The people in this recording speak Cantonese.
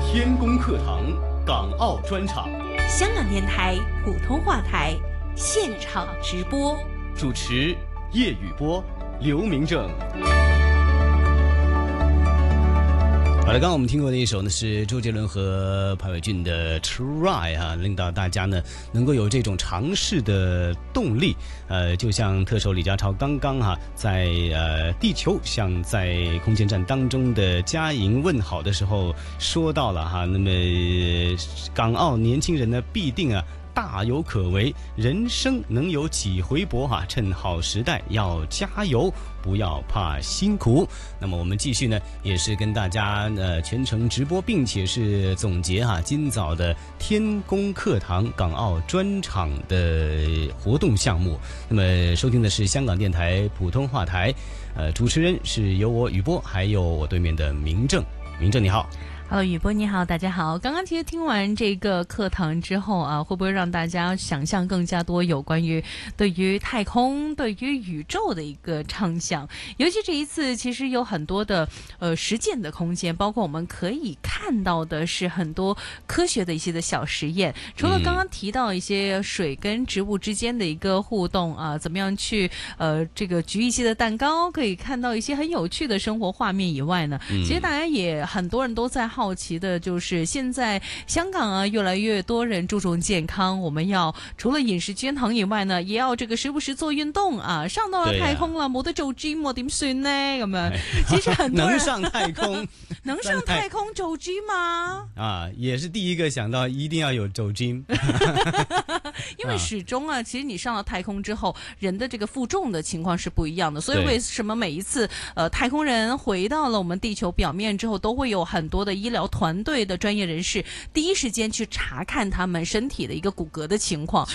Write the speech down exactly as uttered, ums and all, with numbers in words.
天宫课堂港澳专场， 香港电台普通话台现场直播， 主持叶宇波、刘明正。好了，刚刚我们听过的一首呢是周杰伦和潘伟俊的 Try 啊，令到大家呢能够有这种尝试的动力。呃，就像特首李家超刚刚哈、啊、在呃地球向在空间站当中的佳莹问好的时候说到了哈，那么港澳年轻人呢必定啊大有可为，人生能有几回搏哈、啊，趁好时代要加油，不要怕辛苦。那么我们继续呢，也是跟大家呃全程直播，并且是总结哈、啊、今早的天宫课堂港澳专场的活动项目。那么收听的是香港电台普通话台，呃，主持人是由我宇波，还有我对面的明正。明正你好。 Hello， 宇波你好，大家好。刚刚其实听完这个课堂之后啊，会不会让大家想象更加多有关于对于太空、对于宇宙的一个畅想？尤其这一次，其实有很多的呃实践的空间，包括我们可以看到的是很多科学的一些的小实验。除了刚刚提到一些水跟植物之间的一个互动啊，怎么样去呃这个焗一些的蛋糕，可以看到一些很有趣的生活画面以外呢，嗯、其实大家也很多人都在好奇的就是现在香港啊越来越多人注重健康，我们要除了饮食均衡以外呢，也要这个時不時做運動啊，上到了太空了冇得做 gym 我點算呢咁樣？其實很多人能上太空能上太空做 gym 嗎？ 啊，也是第一個想到一定要有做 gym 因為始終啊，其實你上了太空之後，人的這個負重的情況是不一樣的，所以為什麼每一次呃太空人回到了我們地球表面之後，都會有很多的醫療團隊的專業人士第一時間去查看他們身體的一個骨骼的情況。